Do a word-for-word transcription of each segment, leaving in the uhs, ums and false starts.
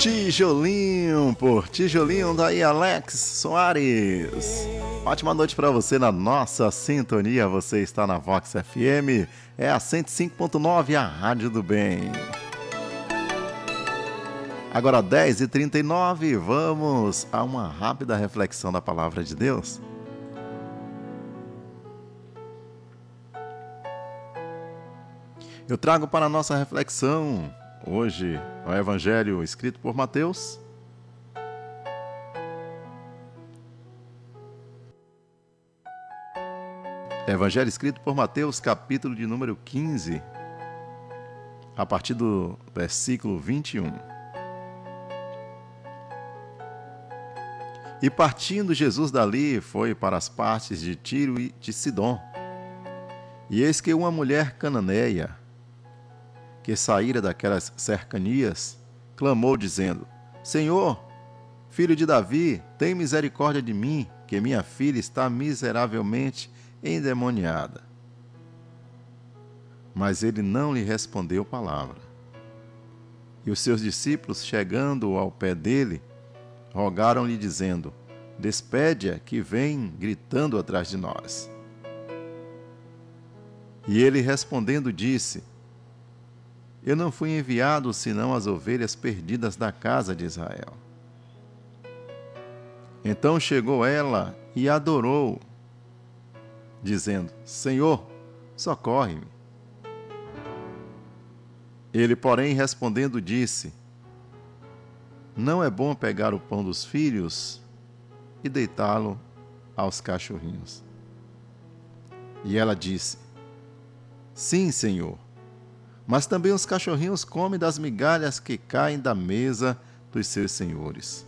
Tijolinho por tijolinho, daí Alex Soares. Ótima noite para você na nossa sintonia. Você está na Vox F M, é a cento e cinco ponto nove, a Rádio do Bem. Agora dez e trinta e nove, vamos a uma rápida reflexão da Palavra de Deus. Eu trago para a nossa reflexão hoje o Evangelho escrito por Mateus. Evangelho escrito por Mateus, capítulo de número quinze, a partir do versículo vinte e um. E partindo Jesus dali, foi para as partes de Tiro e de Sidom. E eis que uma mulher cananeia, que saíra daquelas cercanias, clamou dizendo: Senhor, filho de Davi, tem misericórdia de mim, que minha filha está miseravelmente endemoniada. Mas ele não lhe respondeu palavra. E os seus discípulos, chegando ao pé dele, rogaram-lhe dizendo: Despede-a, que vem gritando atrás de nós. E ele respondendo disse: Eu não fui enviado senão as ovelhas perdidas da casa de Israel. Então chegou ela e adorou, dizendo: Senhor, socorre-me. Ele, porém, respondendo, disse: Não é bom pegar o pão dos filhos e deitá-lo aos cachorrinhos. E ela disse: Sim, Senhor, mas também os cachorrinhos comem das migalhas que caem da mesa dos seus senhores.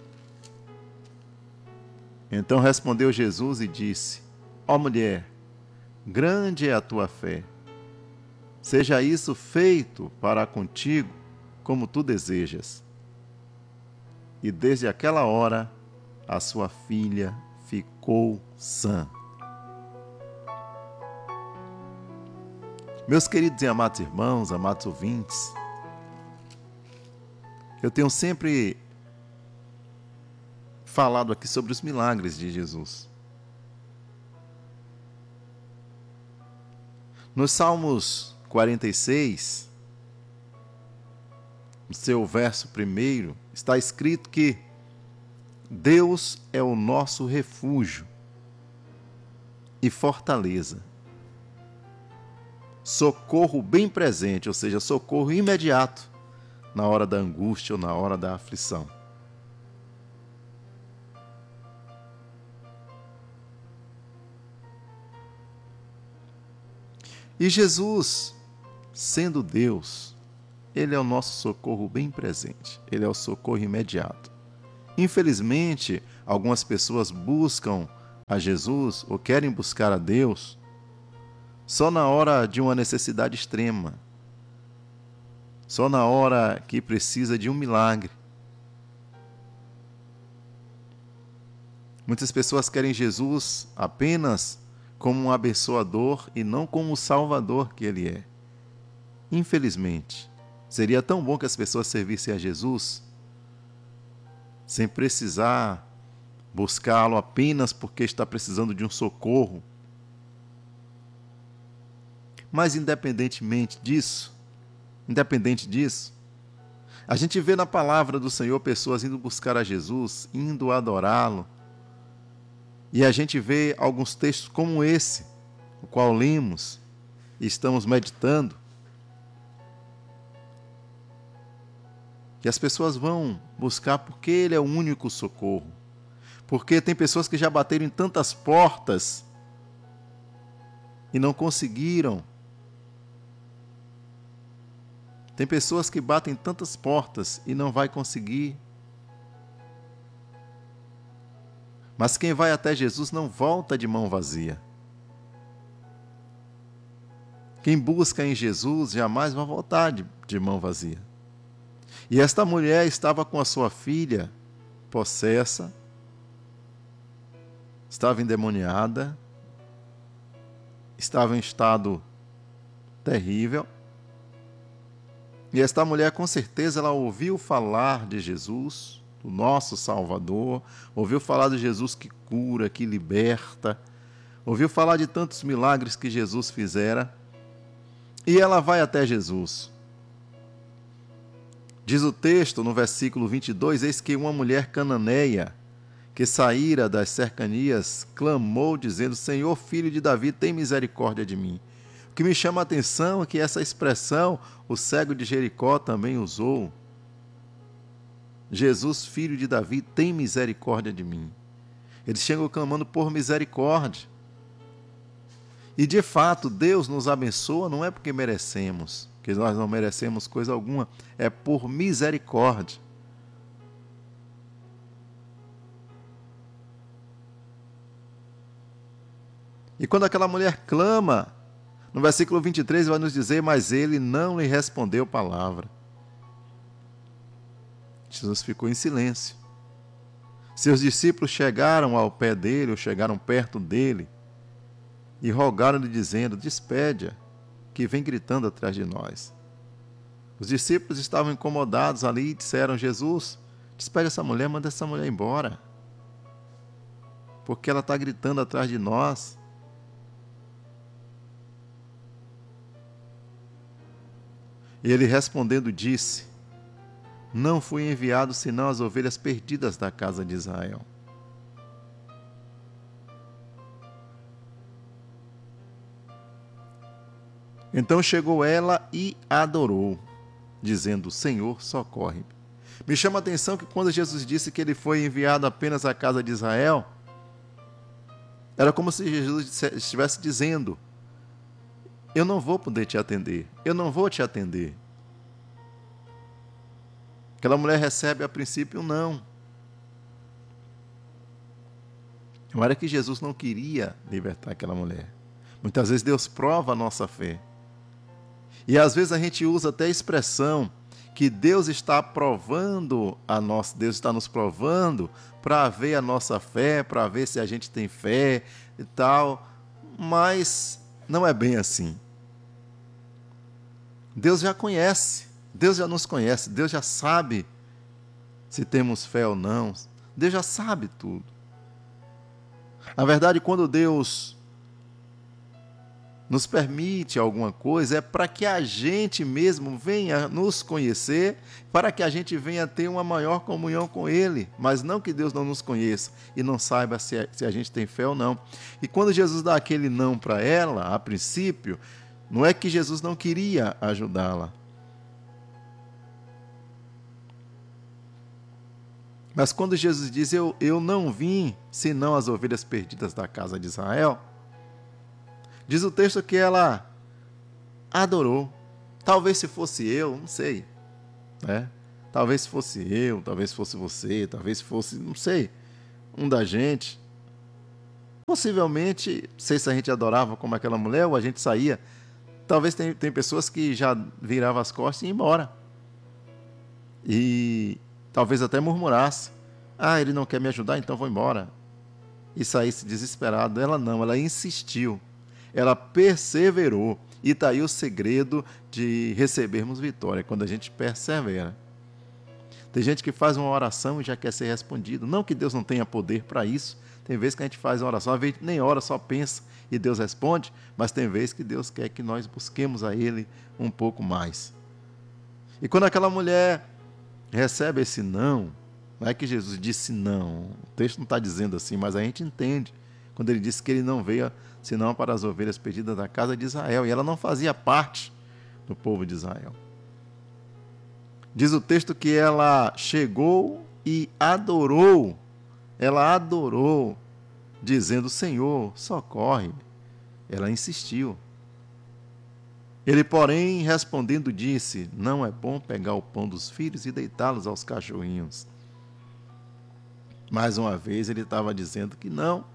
Então respondeu Jesus e disse: Ó mulher, grande é a tua fé. Seja isso feito para contigo como tu desejas. E desde aquela hora a sua filha ficou sã. Meus queridos e amados irmãos, amados ouvintes, eu tenho sempre falado aqui sobre os milagres de Jesus. Nos Salmos quarenta e seis, no seu verso primeiro, está escrito que Deus é o nosso refúgio e fortaleza, socorro bem presente, ou seja, socorro imediato na hora da angústia ou na hora da aflição. E Jesus, sendo Deus, Ele é o nosso socorro bem presente, Ele é o socorro imediato. Infelizmente, algumas pessoas buscam a Jesus ou querem buscar a Deus só na hora de uma necessidade extrema, só na hora que precisa de um milagre. Muitas pessoas querem Jesus apenas como um abençoador e não como o salvador que Ele é. Infelizmente, seria tão bom que as pessoas servissem a Jesus sem precisar buscá-lo apenas porque está precisando de um socorro. Mas independentemente disso, independente disso, a gente vê na palavra do Senhor pessoas indo buscar a Jesus, indo adorá-lo. E a gente vê alguns textos como esse, o qual lemos e estamos meditando, que as pessoas vão buscar porque Ele é o único socorro. Porque tem pessoas que já bateram em tantas portas e não conseguiram. Tem pessoas que batem em tantas portas e não vai conseguir. Mas quem vai até Jesus não volta de mão vazia. Quem busca em Jesus jamais vai voltar de, de mão vazia. E esta mulher estava com a sua filha possessa, estava endemoniada, estava em estado terrível, E esta mulher, com certeza, ela ouviu falar de Jesus, do nosso Salvador, ouviu falar de Jesus que cura, que liberta, ouviu falar de tantos milagres que Jesus fizera, e ela vai até Jesus. Diz o texto, no versículo vinte e dois, eis que uma mulher cananeia, que saíra das cercanias, clamou, dizendo, Senhor, filho de Davi, tem misericórdia de mim. O que me chama a atenção é que essa expressão, o cego de Jericó também usou. Jesus, filho de Davi, tem misericórdia de mim. Eles chegam clamando por misericórdia. E de fato, Deus nos abençoa não é porque merecemos, que nós não merecemos coisa alguma, é por misericórdia. E quando aquela mulher clama, no versículo vinte e três vai nos dizer, mas ele não lhe respondeu palavra. Jesus ficou em silêncio. Seus discípulos chegaram ao pé dele, ou chegaram perto dele, e rogaram-lhe dizendo, despede-a, que vem gritando atrás de nós. Os discípulos estavam incomodados ali e disseram, Jesus, despede essa mulher, manda essa mulher embora, porque ela está gritando atrás de nós. E ele respondendo disse, não fui enviado senão as ovelhas perdidas da casa de Israel. Então chegou ela e adorou, dizendo, Senhor, socorre-me. Me chama a atenção que quando Jesus disse que ele foi enviado apenas à casa de Israel, era como se Jesus estivesse dizendo, eu não vou poder te atender, eu não vou te atender. Aquela mulher recebe a princípio um não. Não era que Jesus não queria libertar aquela mulher. Muitas vezes Deus prova a nossa fé. E às vezes a gente usa até a expressão que Deus está provando a nossa, Deus está nos provando para ver a nossa fé, para ver se a gente tem fé e tal, mas não é bem assim. Deus já conhece, Deus já nos conhece, Deus já sabe se temos fé ou não, Deus já sabe tudo. Na verdade, quando Deus nos permite alguma coisa, é para que a gente mesmo venha nos conhecer, para que a gente venha ter uma maior comunhão com Ele, mas não que Deus não nos conheça e não saiba se a, se a gente tem fé ou não. E quando Jesus dá aquele não para ela, a princípio, não é que Jesus não queria ajudá-la. Mas quando Jesus diz, eu, eu não vim senão as ovelhas perdidas da casa de Israel, diz o texto que ela adorou. Talvez se fosse eu, não sei, né? Talvez se fosse eu, talvez fosse você, talvez fosse, não sei, um da gente. Possivelmente, não sei se a gente adorava como aquela mulher ou a gente saía. Talvez tem, tem pessoas que já viravam as costas e iam embora. E talvez até murmurasse. Ah, ele não quer me ajudar, então vou embora. E saísse desesperado. Ela não, ela insistiu. Ela perseverou. E está aí o segredo de recebermos vitória, quando a gente persevera. Tem gente que faz uma oração e já quer ser respondido. Não que Deus não tenha poder para isso. Tem vezes que a gente faz uma oração, às vezes nem ora, só pensa e Deus responde, mas tem vezes que Deus quer que nós busquemos a Ele um pouco mais. E quando aquela mulher recebe esse não, não é que Jesus disse não, o texto não está dizendo assim, mas a gente entende, quando ele disse que ele não veio senão para as ovelhas perdidas da casa de Israel, e ela não fazia parte do povo de Israel. Diz o texto que ela chegou e adorou, ela adorou, dizendo, Senhor, socorre-me. Ela insistiu. Ele, porém, respondendo, disse, não é bom pegar o pão dos filhos e deitá-los aos cachorrinhos. Mais uma vez, ele estava dizendo que não.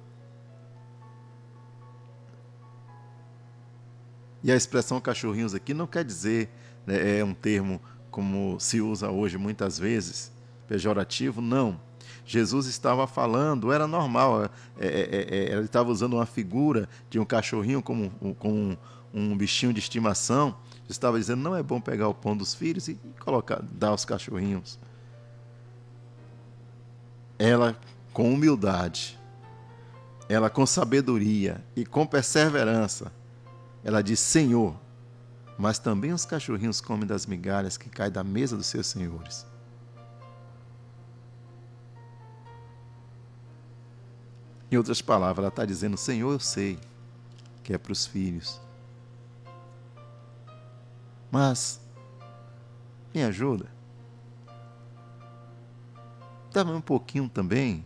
E a expressão cachorrinhos aqui não quer dizer, né, é um termo como se usa hoje muitas vezes, pejorativo, não. Jesus estava falando, era normal, é, é, é, ele estava usando uma figura de um cachorrinho como, como um, um bichinho de estimação, estava dizendo, não é bom pegar o pão dos filhos e colocar, dar aos cachorrinhos. Ela, com humildade, ela com sabedoria e com perseverança, ela diz, Senhor, mas também os cachorrinhos comem das migalhas que caem da mesa dos seus senhores. Em outras palavras, ela está dizendo, Senhor, eu sei que é para os filhos, mas me ajuda. Dá-me um pouquinho também.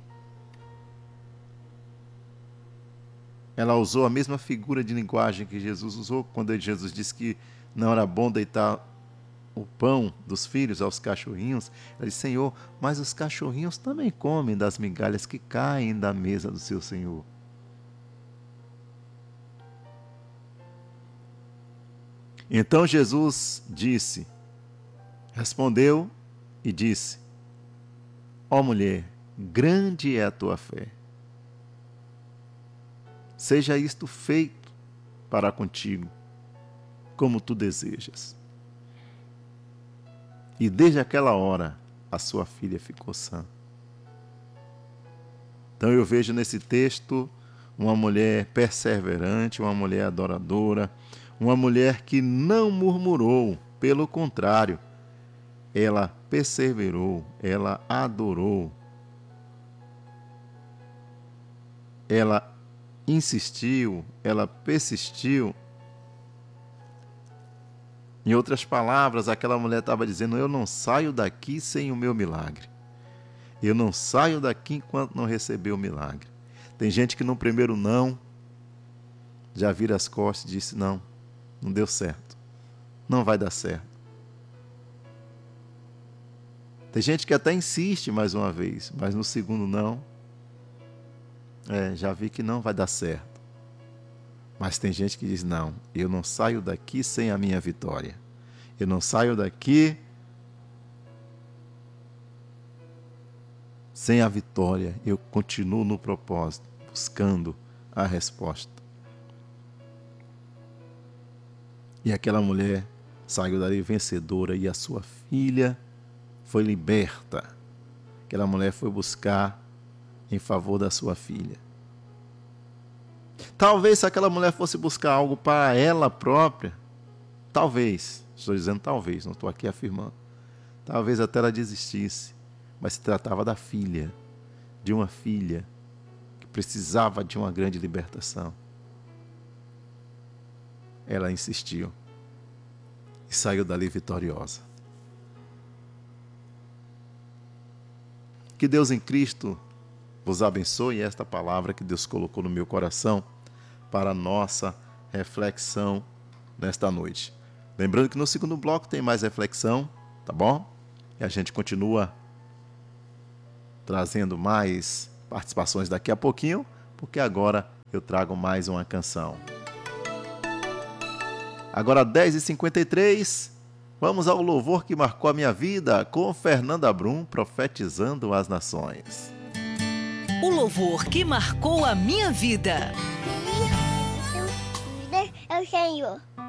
Ela usou a mesma figura de linguagem que Jesus usou quando Jesus disse que não era bom deitar o pão dos filhos aos cachorrinhos. Ela disse, Senhor, mas os cachorrinhos também comem das migalhas que caem da mesa do seu Senhor. Então Jesus disse, respondeu e disse, ó mulher, grande é a tua fé. Seja isto feito para contigo, como tu desejas. E desde aquela hora, a sua filha ficou sã. Então eu vejo nesse texto uma mulher perseverante, uma mulher adoradora, uma mulher que não murmurou, pelo contrário, ela perseverou, ela adorou, ela insistiu, ela persistiu. Em outras palavras, aquela mulher estava dizendo, eu não saio daqui sem o meu milagre. Eu não saio daqui enquanto não receber o milagre. Tem gente que no primeiro não, já vira as costas e disse, não, não deu certo, não vai dar certo. Tem gente que até insiste mais uma vez, mas no segundo não, é, já vi que não vai dar certo. Mas tem gente que diz, não, eu não saio daqui sem a minha vitória. Eu não saio daqui sem a vitória. Eu continuo no propósito, buscando a resposta. E aquela mulher saiu dali vencedora e a sua filha foi liberta. Aquela mulher foi buscar em favor da sua filha. Talvez se aquela mulher fosse buscar algo para ela própria, talvez, estou dizendo talvez, não estou aqui afirmando, talvez até ela desistisse, mas se tratava da filha, de uma filha que precisava de uma grande libertação. Ela insistiu e saiu dali vitoriosa. Que Deus em Cristo vos abençoe, esta palavra que Deus colocou no meu coração para a nossa reflexão nesta noite. Lembrando que no segundo bloco tem mais reflexão, tá bom? E a gente continua trazendo mais participações daqui a pouquinho, porque agora eu trago mais uma canção. Agora dez e cinquenta e três, vamos ao louvor que marcou a minha vida com Fernanda Brum, profetizando as nações. O louvor que marcou a minha vida. É o Senhor.